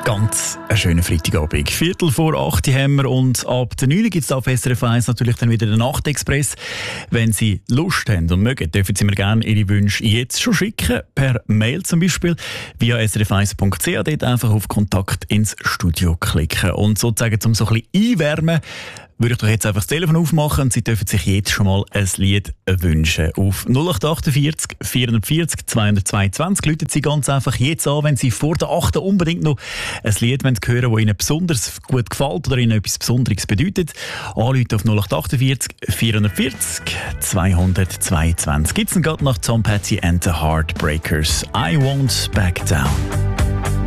Ganz einen schönen Freitagabend. 7:45 haben wir und ab der 9 gibt es auf SRF 1 natürlich dann wieder den Nachtexpress. Wenn Sie Lust haben und mögen, dürfen Sie mir gerne Ihre Wünsche jetzt schon schicken. Per Mail zum Beispiel via srf1.ch. Dort einfach auf Kontakt ins Studio klicken. Und sozusagen, um so ein bisschen einwärmen, würde ich doch jetzt einfach das Telefon aufmachen und Sie dürfen sich jetzt schon mal ein Lied wünschen. Auf 0848 440 222 rufen Sie ganz einfach jetzt an, wenn Sie vor der 8 unbedingt noch ein Lied hören wollen, das Ihnen besonders gut gefällt oder Ihnen etwas Besonderes bedeutet. Anrufen auf 0848 440 222. Gibt es gerade nach Tom Petty and the Heartbreakers. I Won't Back Down.